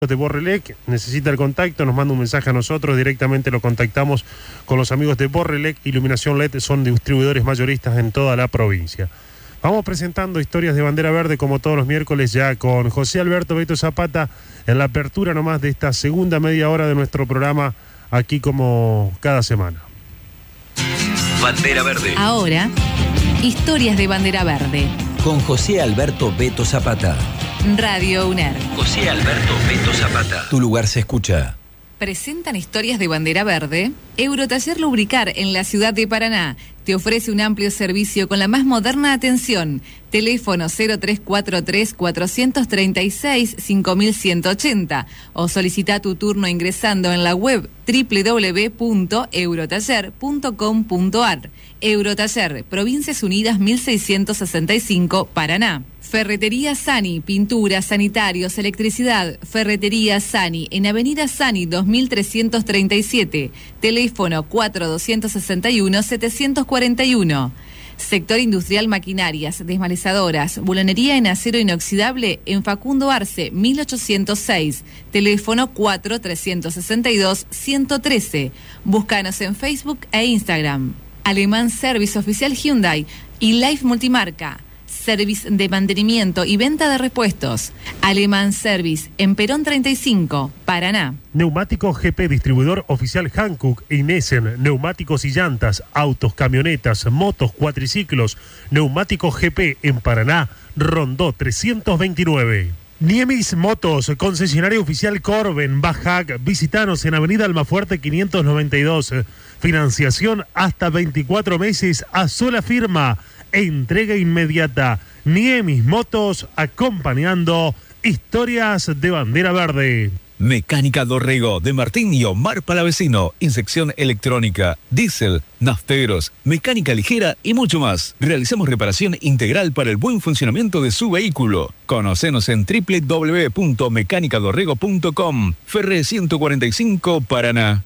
de Borrelec, necesita el contacto, nos manda un mensaje a nosotros, directamente lo contactamos con los amigos de Borrelec Iluminación LED, son distribuidores mayoristas en toda la provincia. Vamos presentando historias de bandera verde como todos los miércoles ya con José Alberto Beto Zapata en la apertura nomás de esta segunda media hora de nuestro programa, aquí como cada semana. Bandera verde. Ahora, historias de bandera verde. Con José Alberto Beto Zapata. Radio UNER. José Alberto Beto Zapata. Tu lugar se escucha. Presentan historias de bandera verde. Eurotaller Lubricar en la ciudad de Paraná te ofrece un amplio servicio con la más moderna atención. Teléfono 0343-436-5180 o solicita tu turno ingresando en la web www.eurotaller.com.ar. Eurotaller, Provincias Unidas 1665, Paraná. Ferretería Sani, pinturas, sanitarios, electricidad. Ferretería Sani, en Avenida Sani 2337. Teléfono 4261-741. Sector Industrial Maquinarias, Desmalezadoras, Bulonería en acero inoxidable en Facundo Arce 1806. Teléfono 4362-113. Búscanos en Facebook e Instagram. Alemán Service Oficial Hyundai y Life Multimarca. Service de mantenimiento y venta de repuestos. Alemán Service, en Perón 35, Paraná. Neumáticos GP, distribuidor oficial Hankook y Nessen. Neumáticos y llantas, autos, camionetas, motos, cuatriciclos. Neumáticos GP en Paraná, Rondó 329. Niemis Motos, concesionario oficial Corben, Bajac. Visitanos en Avenida Almafuerte 592. Financiación hasta 24 meses a sola firma. Entrega inmediata. Niemis Motos, acompañando historias de bandera verde. Mecánica Dorrego, de Martín y Omar Palavecino. Inyección electrónica, diésel, nafteros, mecánica ligera y mucho más. Realizamos reparación integral para el buen funcionamiento de su vehículo. Conocenos en www.mecanicadorrego.com. Ferre 145, Paraná.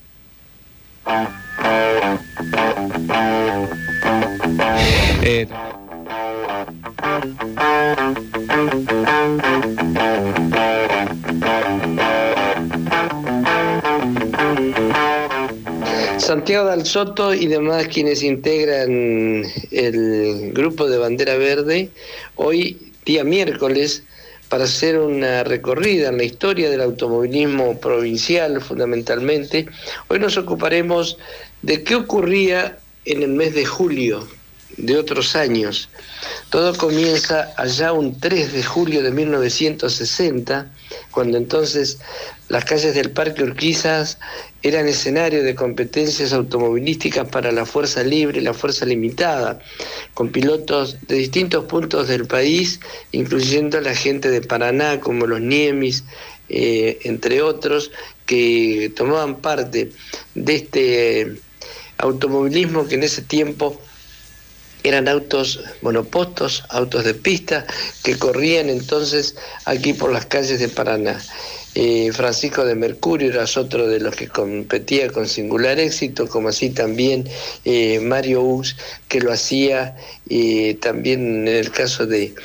Santiago Dal Soto y demás quienes integran el grupo de Bandera Verde, hoy día miércoles, para hacer una recorrida en la historia del automovilismo provincial fundamentalmente. Hoy nos ocuparemos de qué ocurría en el mes de julio de otros años. Todo comienza allá un 3 de julio de 1960, cuando entonces las calles del Parque Urquizas eran escenario de competencias automovilísticas para la fuerza libre y la fuerza limitada, con pilotos de distintos puntos del país, incluyendo a la gente de Paraná, como los Niemis, entre otros, que tomaban parte de este automovilismo que en ese tiempo eran autos monopostos, autos de pista, que corrían entonces aquí por las calles de Paraná. Francisco de Mercurio era otro de los que competía con singular éxito, como así también Mario Ux, que lo hacía también en el caso de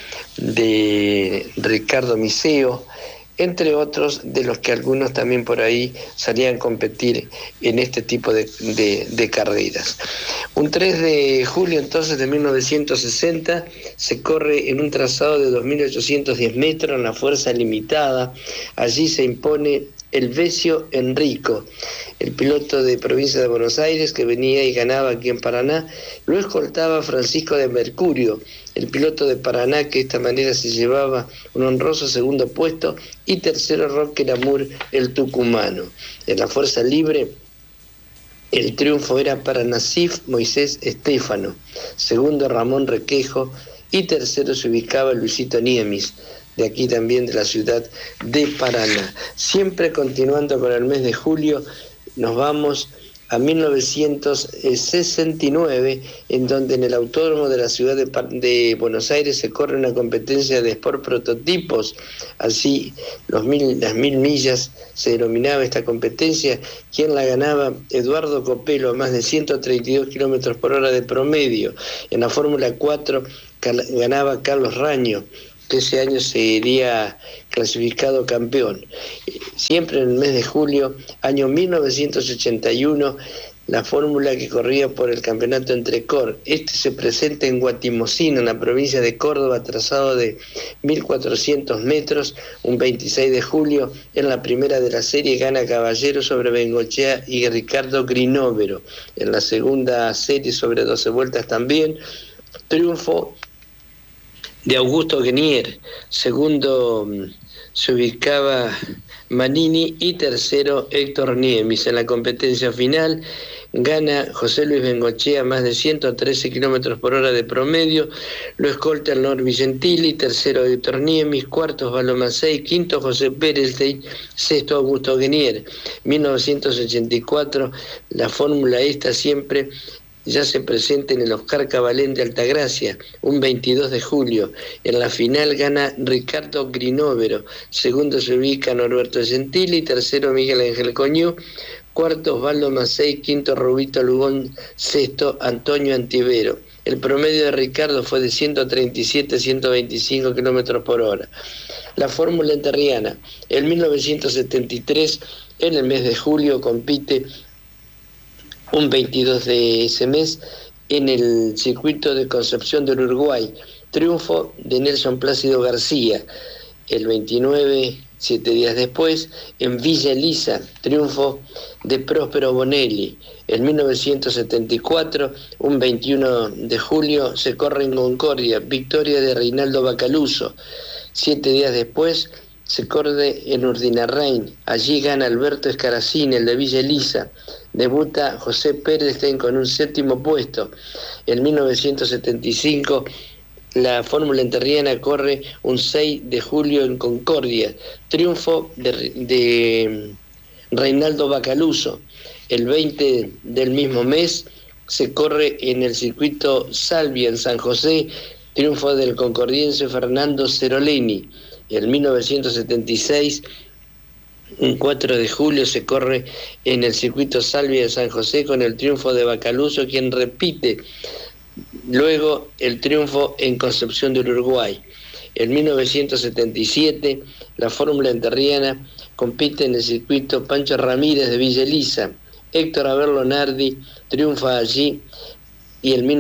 Ricardo Miseo, entre otros de los que algunos también por ahí salían a competir en este tipo de carreras. Un 3 de julio entonces de 1960 se corre en un trazado de 2.810 metros en la fuerza limitada. Allí se impone el Vesio Enrico, el piloto de provincia de Buenos Aires que venía y ganaba aquí en Paraná. Lo escoltaba Francisco de Mercurio, el piloto de Paraná, que de esta manera se llevaba un honroso segundo puesto, y tercero Roque Lamour, el tucumano. En la fuerza libre el triunfo era para Nasif Moisés Estéfano, segundo Ramón Requejo y tercero se ubicaba Luisito Niemis, de aquí también de la ciudad de Paraná. Siempre continuando con el mes de julio, nos vamos a 1969, en donde en el autódromo de la ciudad de Buenos Aires se corre una competencia de sport prototipos. Así las 1000 millas se denominaba esta competencia. ¿Quién la ganaba? Eduardo Copelo, a más de 132 km/h de promedio. En la Fórmula 4 ganaba Carlos Raño, que ese año sería clasificado campeón. Siempre en el mes de julio, año 1981, la fórmula que corría por el campeonato Entrecor. Este se presenta en Guatimocino, en la provincia de Córdoba, trazado de 1.400 metros, un 26 de julio. En la primera de la serie gana Caballero sobre Bengochea y Ricardo Grinóvero. En la segunda serie sobre 12 vueltas también, triunfo de Augusto Guenier. Segundo se ubicaba Manini y tercero Héctor Niemis. En la competencia final gana José Luis Bengochea, más de 113 kilómetros por hora de promedio, lo escolta el Nor Vicentili, tercero Héctor Niemis, cuarto Osvaldo Macei, quinto José Pérez, sexto Augusto Guenier. 1984, la fórmula esta siempre ya se presenta en el Oscar Cabalén de Altagracia, un 22 de julio. En la final gana Ricardo Grinóvero, segundo se ubica Norberto Gentili, tercero Miguel Ángel Coñú, cuarto Osvaldo Macei, quinto Rubito Lugón, sexto Antonio Antivero. El promedio de Ricardo fue de 137-125 kilómetros por hora. La fórmula enterriana, en 1973, en el mes de julio, compite un 22 de ese mes en el circuito de Concepción del Uruguay. Triunfo de Nelson Plácido García. El 29, 7 días después, en Villa Elisa, triunfo de Próspero Bonelli. En 1974, un 21 de julio, se corre en Concordia, victoria de Reinaldo Bacaluso. 7 días después, se corre en Urdinarrain. Allí gana Alberto Escaracín, el de Villa Elisa. Debuta José Pérez con un séptimo puesto. En 1975, la fórmula enterriana corre un 6 de julio en Concordia. Triunfo de Reinaldo Bacaluso. El 20 del mismo mes se corre en el circuito Salvia en San José. Triunfo del concordiense Fernando Cerolini. En 1976, un 4 de julio, se corre en el circuito Salvia de San José con el triunfo de Bacaluso, quien repite luego el triunfo en Concepción del Uruguay. En 1977, la fórmula enterriana compite en el circuito Pancho Ramírez de Villa Elisa. Héctor Averlo Nardi triunfa allí. Y en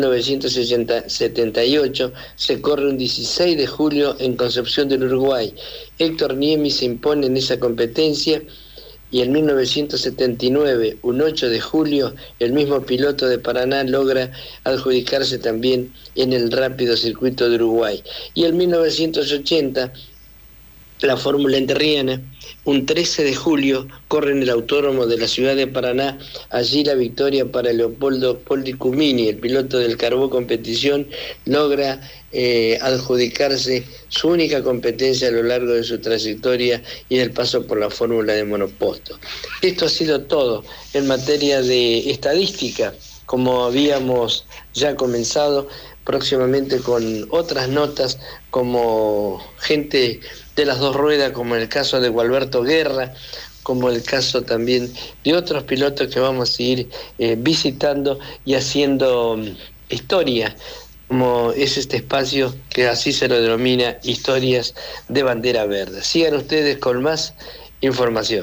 1978 se corre un 16 de julio en Concepción del Uruguay. Héctor Niemis se impone en esa competencia y en 1979, un 8 de julio, el mismo piloto de Paraná logra adjudicarse también en el rápido circuito de Uruguay. Y en 1980, la fórmula enterriana, un 13 de julio, corre en el autódromo de la ciudad de Paraná. Allí la victoria para Leopoldo Poldicumini, el piloto del Carbó Competición, logra adjudicarse su única competencia a lo largo de su trayectoria y del paso por la fórmula de monoposto. Esto ha sido todo en materia de estadística, como habíamos ya comenzado, próximamente con otras notas como gente de las dos ruedas, como el caso de Gualberto Guerra, como el caso también de otros pilotos que vamos a ir visitando y haciendo historia, como es este espacio que así se lo denomina Historias de Bandera Verde. Sigan ustedes con más información.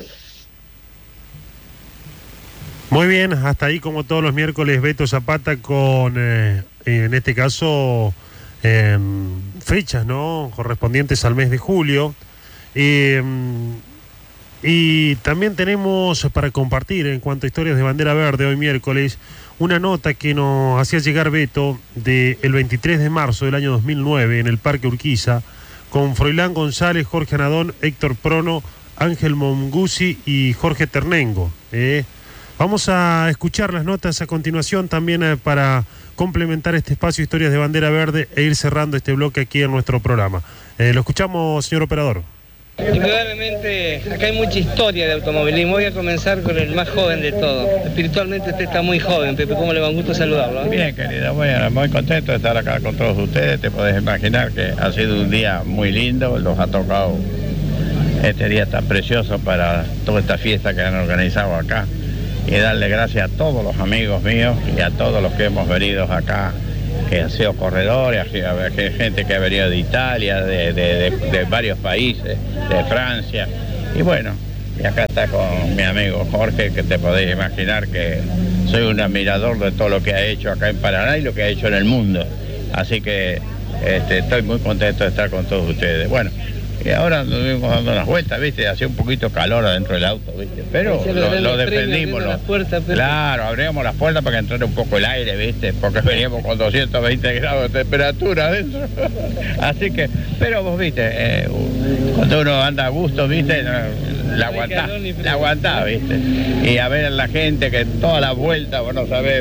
Muy bien, hasta ahí como todos los miércoles Beto Zapata con, en este caso, fechas, ¿no?, correspondientes al mes de julio. Y también tenemos para compartir en cuanto a Historias de Bandera Verde hoy miércoles una nota que nos hacía llegar Beto del 23 de marzo del año 2009 en el Parque Urquiza con Froilán González, Jorge Anadón, Héctor Prono, Ángel Mongusi y Jorge Ternengo. Vamos a escuchar las notas a continuación también para complementar este espacio Historias de Bandera Verde e ir cerrando este bloque aquí en nuestro programa. Lo escuchamos, señor operador. Indudablemente, acá hay mucha historia de automovilismo. Voy a comenzar con el más joven de todos. Espiritualmente usted está muy joven, Pepe. ¿Cómo le va? Un gusto saludarlo, ¿eh? Bien, querido, bueno, muy contento de estar acá con todos ustedes. Te podés imaginar que ha sido un día muy lindo. Los ha tocado este día tan precioso para toda esta fiesta que han organizado acá. Y darle gracias a todos los amigos míos y a todos los que hemos venido acá que ha sido corredores, gente que ha venido de Italia, de varios países, de Francia. Y bueno, y acá está con mi amigo Jorge, que te podéis imaginar que soy un admirador de todo lo que ha hecho acá en Paraná y lo que ha hecho en el mundo. Así que estoy muy contento de estar con todos ustedes. Bueno, y ahora nos vimos dando unas vueltas, ¿viste? Hacía un poquito calor adentro del auto, ¿viste? Pero lo defendimos. Claro, abríamos las puertas para que entrara un poco el aire, ¿viste? Porque veníamos con 220 grados de temperatura adentro. Así que, pero vos, ¿viste? Cuando uno anda a gusto, ¿viste? La aguantá, ¿viste? Y a ver la gente que toda la vuelta, vos no sabés,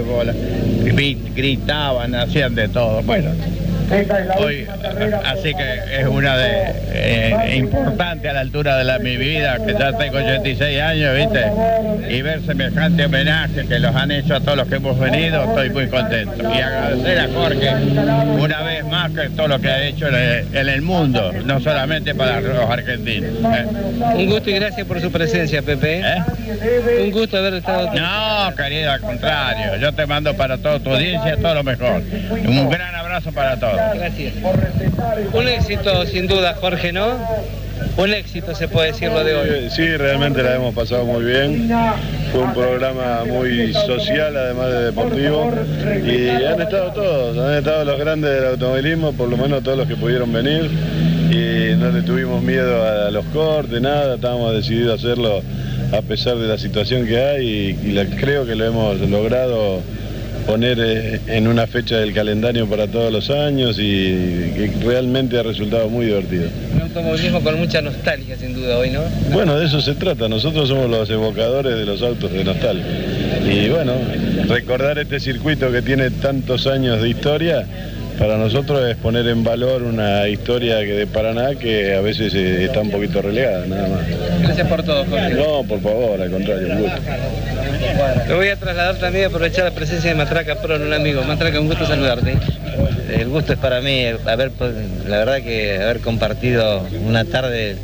gritaban, hacían de todo. Bueno, hoy, así que es una de importante a la altura de mi vida, que ya tengo 86 años, ¿viste? Y ver semejante homenaje que los han hecho a todos los que hemos venido, estoy muy contento. Y agradecer a Jorge una vez más que todo lo que ha hecho en el mundo, no solamente para los argentinos. Un gusto y gracias por su presencia, Pepe. Un gusto haber estado aquí. No, querido, al contrario. Yo te mando para toda tu audiencia todo lo mejor. Un gran abrazo para todos. Gracias. Un éxito sin duda, Jorge, ¿no? Un éxito, se puede decir lo de hoy. Sí, realmente la hemos pasado muy bien. Fue un programa muy social, además de deportivo. Y han estado todos, han estado los grandes del automovilismo, por lo menos todos los que pudieron venir. Y no le tuvimos miedo a los cortes, nada, estábamos decididos a hacerlo a pesar de la situación que hay y creo que lo hemos logrado poner en una fecha del calendario para todos los años y que realmente ha resultado muy divertido. Un automovilismo con mucha nostalgia, sin duda, hoy, ¿no? Bueno, de eso se trata. Nosotros somos los evocadores de los autos de nostalgia. Y bueno, recordar este circuito que tiene tantos años de historia, para nosotros es poner en valor una historia de Paraná que a veces está un poquito relegada, nada más. Gracias por todo, Jorge. No, por favor, al contrario, un gusto. Lo voy a trasladar también, aprovechar la presencia de Matraca Pro, un amigo. Matraca, un gusto saludarte. El gusto es para mí, la verdad que haber compartido una tarde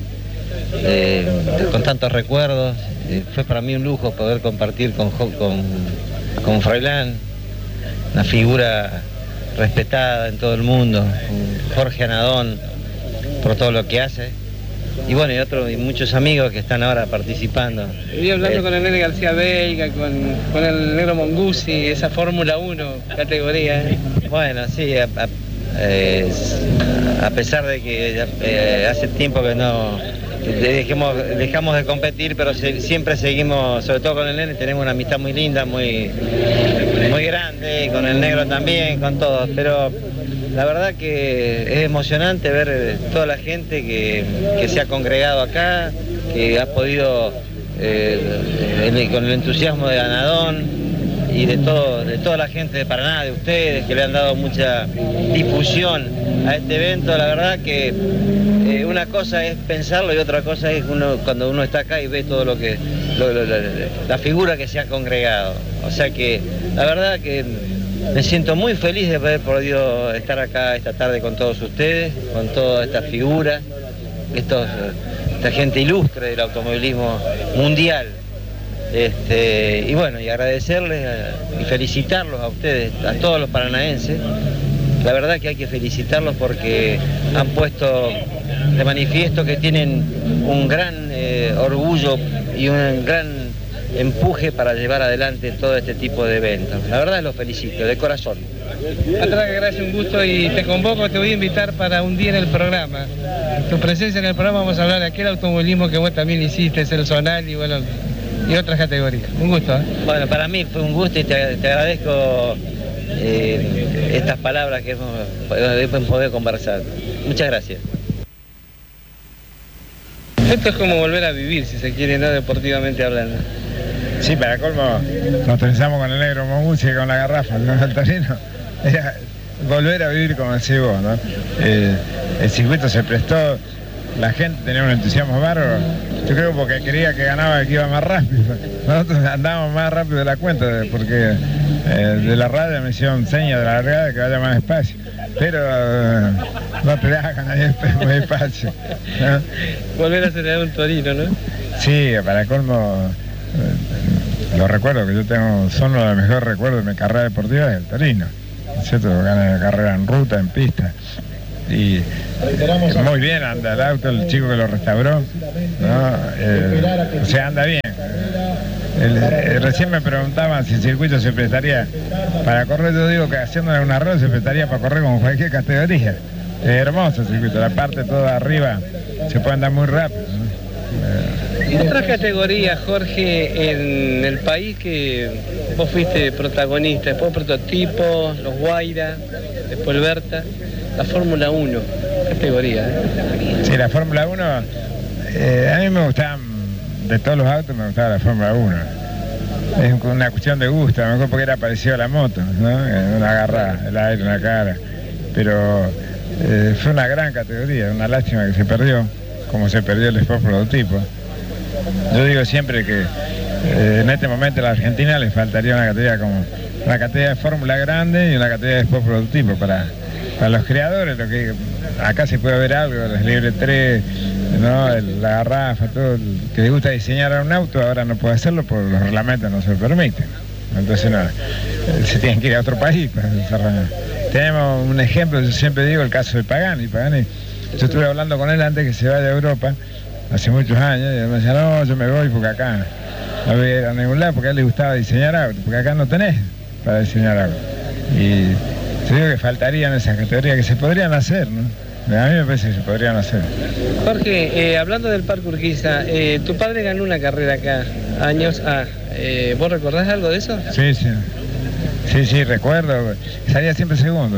con tantos recuerdos. Fue para mí un lujo poder compartir con Froilán, una figura respetada en todo el mundo, Jorge Anadón, por todo lo que hace. Y bueno, y muchos amigos que están ahora participando. Estoy hablando con el Nene García Veiga, con el Negro Monguzzi, esa Fórmula 1 categoría. Bueno, sí, a pesar de que hace tiempo que no dejamos de competir, pero siempre seguimos, sobre todo con el Nene, tenemos una amistad muy linda, muy grande, y con el Negro también, con todos, pero la verdad que es emocionante ver toda la gente que se ha congregado acá, que ha podido, con el entusiasmo de Anadón y de toda la gente de Paraná, de ustedes, que le han dado mucha difusión a este evento. La verdad que una cosa es pensarlo y otra cosa es cuando uno está acá y ve todo la figura que se ha congregado. O sea que la verdad que me siento muy feliz de haber podido estar acá esta tarde con todos ustedes, con toda esta figura, esta gente ilustre del automovilismo mundial. Y bueno, y agradecerles y felicitarlos a ustedes, a todos los paranaenses. La verdad que hay que felicitarlos porque han puesto de manifiesto que tienen un gran orgullo y un gran empuje para llevar adelante todo este tipo de eventos. La verdad los felicito, de corazón. Matraca, gracias, un gusto, y te convoco, te voy a invitar para un día en el programa. Tu presencia en el programa, vamos a hablar de aquel automovilismo que vos también hiciste, el zonal y bueno, y otras categorías. Un gusto, ¿eh? Bueno, para mí fue un gusto y te agradezco estas palabras que hemos podido conversar. Muchas gracias. Esto es como volver a vivir, si se quiere, ¿no? Deportivamente hablando. Sí, para colmo, nos pensamos con el Negro Monguzzi y con la garrafa, con el Torino. Era volver a vivir como decís vos, ¿no? El circuito se prestó, la gente tenía un entusiasmo bárbaro. Yo creo porque creía que ganaba el que iba más rápido. Nosotros andábamos más rápido de la cuenta, porque de la radio me hicieron señas de la largada que vaya más despacio. Pero no te hagan ahí muy despacio, ¿no? Volver a acelerar un Torino, ¿no? Sí, para colmo, los recuerdos que yo tengo son los mejores recuerdos de mi carrera deportiva del Torino. ¿cierto? Gana carrera en ruta, en pista. Y muy bien anda el auto, el chico que lo restauró, ¿no? O sea, anda bien. Recién me preguntaban si el circuito se prestaría para correr. Yo digo que haciéndole un arroz se prestaría para correr con cualquier categoría. Es hermoso el circuito, la parte toda arriba se puede andar muy rápido, ¿no? Otras categorías, Jorge, en el país que vos fuiste protagonista, después Prototipo, los Guaira, después el Berta, la Fórmula 1, categoría. Sí, la Fórmula 1, a mí me gustaban, de todos los autos me gustaba la Fórmula 1. Es una cuestión de gusto, a lo mejor porque era parecido a la moto, ¿no? Una agarra el aire en la cara, pero fue una gran categoría, una lástima que se perdió, como se perdió el Sport Prototipo. Yo digo siempre que en este momento a la Argentina le faltaría una categoría como una categoría de Fórmula grande y una categoría de Sport Prototipo para los creadores. Lo que acá se puede ver algo, los Libre 3, ¿no? La garrafa, todo el que le gusta diseñar un auto ahora no puede hacerlo porque los reglamentos no se lo permiten. Entonces no, se tienen que ir a otro país para desarrollar. Tenemos un ejemplo, yo siempre digo el caso de Pagani. Yo estuve hablando con él antes que se vaya a Europa, hace muchos años, y él me decía, no, yo me voy porque acá no voy a ir a ningún lado, porque a él le gustaba diseñar autos, porque acá no tenés para diseñar autos. Y yo digo que faltarían esas categorías que se podrían hacer, ¿no? A mí me parece que se podrían hacer. Jorge, hablando del Parque Urquiza, tu padre ganó una carrera acá, años ¿vos recordás algo de eso? Sí, recuerdo. Salía siempre segundo.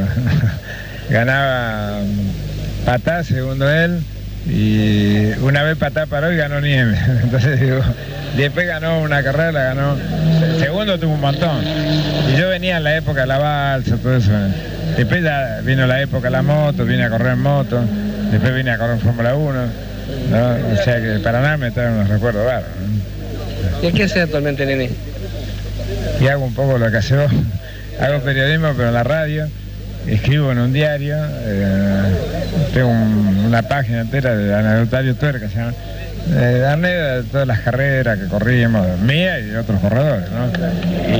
Ganaba Patá, segundo él, y una vez Patá paró y ganó Nieve. Entonces digo, después ganó una carrera, la ganó. Segundo tuvo un montón. Y yo venía en la época de la balsa, todo eso. Después ya vino la época de la moto, vine a correr en moto, después vine a correr en Fórmula 1, ¿no? O sea que para nada me traen unos recuerdos bárbaros, ¿no? ¿Y qué haces actualmente, nene? Y hago un poco lo que hace vos. Hago periodismo, pero en la radio, escribo en un diario, tengo una página entera de anecdotario tuerca, se llama, de todas las carreras que corrimos, mía y de otros corredores, ¿no?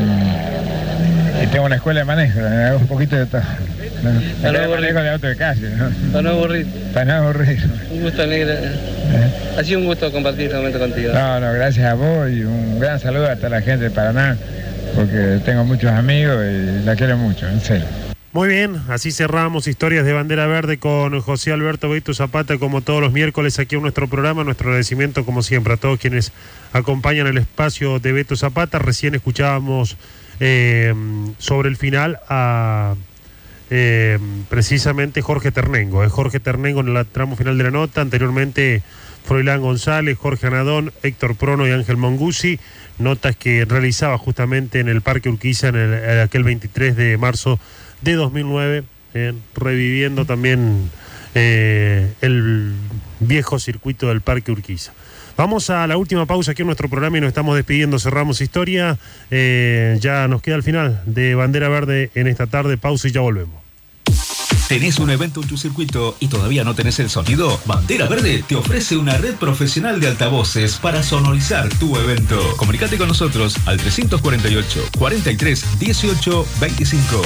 Y tengo una escuela de manejo, hago un poquito de todo. ¿No? Manejo de auto de calle, ¿no? Para no aburrir. Para no aburrir. Un gusto, negro. Ha sido un gusto compartir este momento contigo. No, gracias a vos y un gran saludo a toda la gente de Paraná, porque tengo muchos amigos y la quiero mucho, en serio. Muy bien, así cerramos Historias de Bandera Verde con José Alberto Beito Zapata, como todos los miércoles aquí en nuestro programa. Nuestro agradecimiento, como siempre, a todos quienes acompañan el espacio de Beto Zapata. Recién escuchábamos sobre el final a precisamente Jorge Ternengo. Jorge Ternengo en el tramo final de la nota. Anteriormente Froilán González, Jorge Anadón, Héctor Prono y Ángel Monguzzi. Notas que realizaba justamente en el Parque Urquiza en aquel 23 de marzo de 2009, reviviendo también el viejo circuito del Parque Urquiza. Vamos a la última pausa aquí en nuestro programa y nos estamos despidiendo, cerramos historia, ya nos queda el final de Bandera Verde en esta tarde, pausa y ya volvemos. ¿Tenés un evento en tu circuito y todavía no tenés el sonido? Bandera Verde te ofrece una red profesional de altavoces para sonorizar tu evento. Comunicate con nosotros al 348 43 18 25.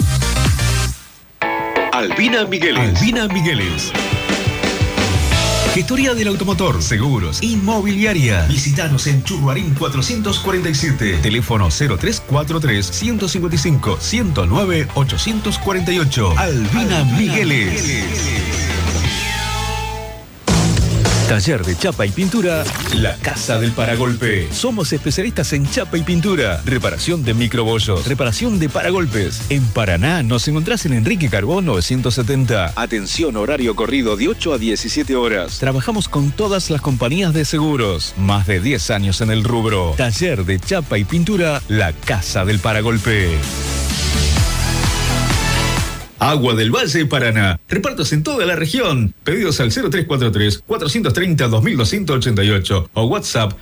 Albina Migueles. Gestoría del automotor, seguros, inmobiliaria. Visítanos en Churruarín 447. Teléfono 0343-155-109-848. Albina Migueles. Taller de chapa y pintura, La Casa del Paragolpe. Somos especialistas en chapa y pintura, reparación de microbollos, reparación de paragolpes. En Paraná nos encontrás en Enrique Carbó 970. Atención, horario corrido de 8 a 17 horas. Trabajamos con todas las compañías de seguros. Más de 10 años en el rubro. Taller de chapa y pintura, La Casa del Paragolpe. Agua del Valle Paraná. Repartos en toda la región. Pedidos al 0343-430-2288 o WhatsApp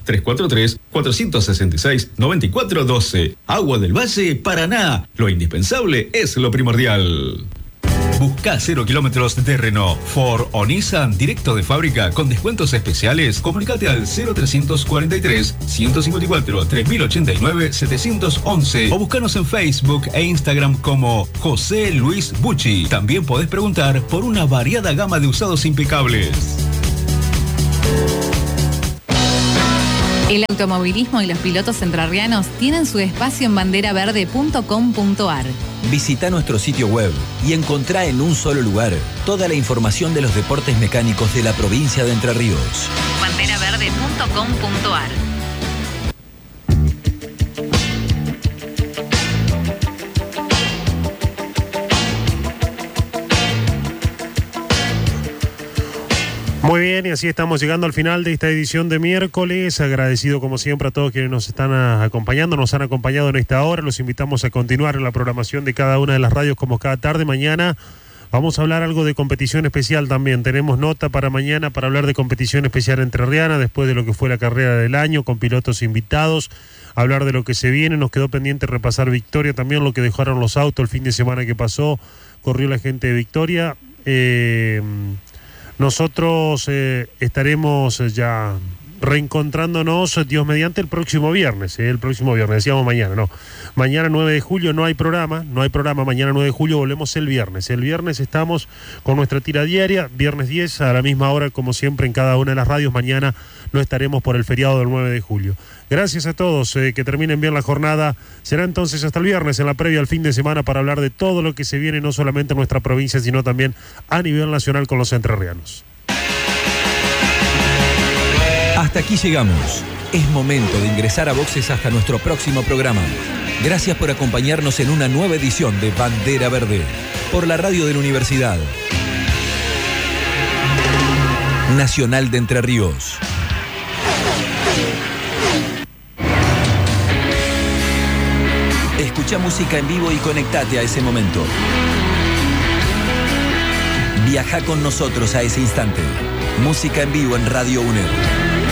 343-466-9412. Agua del Valle Paraná. Lo indispensable es lo primordial. Busca 0 kilómetros de Renault, Ford o Nissan directo de fábrica con descuentos especiales. Comunicate al 0343 154 3089 711 o búscanos en Facebook e Instagram como José Luis Bucci. También podés preguntar por una variada gama de usados impecables. El automovilismo y los pilotos entrerrianos tienen su espacio en banderaverde.com.ar. Visita nuestro sitio web y encontrá en un solo lugar toda la información de los deportes mecánicos de la provincia de Entre Ríos. banderaverde.com.ar. Muy bien, y así estamos llegando al final de esta edición de miércoles. Agradecido como siempre a todos quienes nos están acompañando, nos han acompañado en esta hora. Los invitamos a continuar en la programación de cada una de las radios como cada tarde. Mañana vamos a hablar algo de competición especial también. Tenemos nota para mañana para hablar de competición especial entrerriana después de lo que fue la carrera del año, con pilotos invitados. Hablar de lo que se viene. Nos quedó pendiente repasar Victoria también, lo que dejaron los autos el fin de semana que pasó. Corrió la gente de Victoria. Nosotros estaremos ya reencontrándonos, Dios mediante, el próximo viernes, decíamos mañana, no. Mañana 9 de julio no hay programa, mañana 9 de julio volvemos el viernes. El viernes estamos con nuestra tira diaria, viernes 10 a la misma hora, como siempre en cada una de las radios. Mañana no estaremos por el feriado del 9 de julio. Gracias a todos, que terminen bien la jornada. Será entonces hasta el viernes en la previa al fin de semana para hablar de todo lo que se viene, no solamente en nuestra provincia, sino también a nivel nacional con los entrerrianos. Hasta aquí llegamos. Es momento de ingresar a boxes hasta nuestro próximo programa. Gracias por acompañarnos en una nueva edición de Bandera Verde, por la radio de la Universidad Nacional de Entre Ríos. Escucha música en vivo y conectate a ese momento. Viaja con nosotros a ese instante. Música en vivo en Radio UNED.